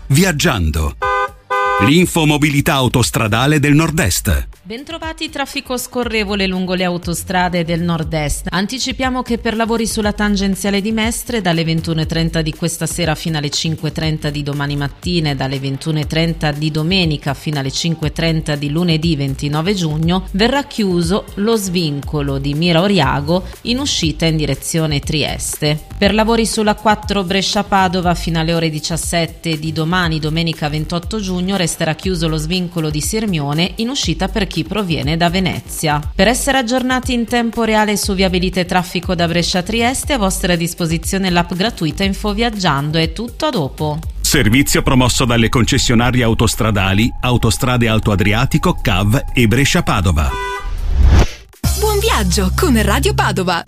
Viaggiando. L'infomobilità autostradale del Nord-Est. Bentrovati, traffico scorrevole lungo le autostrade del Nord-Est. Anticipiamo che per lavori sulla tangenziale di Mestre dalle 21.30 di questa sera fino alle 5.30 di domani mattina e dalle 21.30 di domenica fino alle 5.30 di lunedì 29 giugno verrà chiuso lo svincolo di Mira Oriago in uscita in direzione Trieste. Per lavori sulla 4 Brescia-Padova fino alle ore 17 di domani domenica 28 giugno resterà chiuso lo svincolo di Sirmione in uscita per chi proviene da Venezia. Per essere aggiornati in tempo reale su viabilità e traffico da Brescia a Trieste, a vostra disposizione l'app gratuita Infoviaggiando. È tutto, a dopo. Servizio promosso dalle concessionarie autostradali Autostrade Alto Adriatico, CAV e Brescia Padova. Buon viaggio con Radio Padova.